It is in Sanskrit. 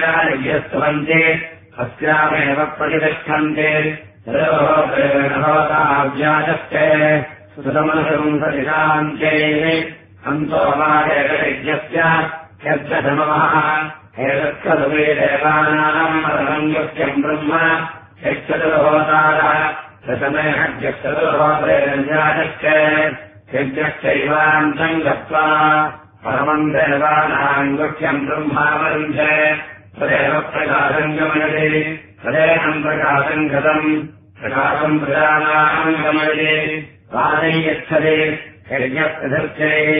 यज्ञस्तवन्ते अस्यामेव प्रतिष्ठन्ते भवताव्याजस्ते सुतमसंसदिशान्ते अन्तोमादेकयज्ञस्य यज्ञधमः एतत्खलुवे देवानाम् परमङ्गस्यम् ब्रह्म यच्चतुर्होतारः दशमे यज्ञश्चतुर्होत्रेजातश्च यज्ञश्चैवान्तम् गत्वा परमम् देवानाम् गुह्यम् ब्रह्मावरुन्धे तदेव प्रकाशम् गमयति तदेनम् प्रकाशम् गतम् प्रकाशम् प्रजानाम् गमयति वानै यच्छति यज्ञप्रदर्शने